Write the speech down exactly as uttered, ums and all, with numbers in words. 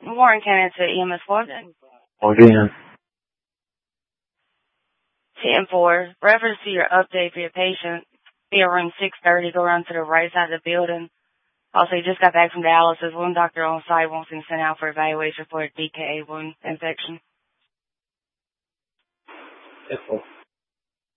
Warren County to E M S four. Again. ten four. Reference to your update for your patient. Be around six thirty. Go around to the right side of the building. Also, you just got back from dialysis. One doctor on site wants him sent out for evaluation for a D K A wound infection. ten four.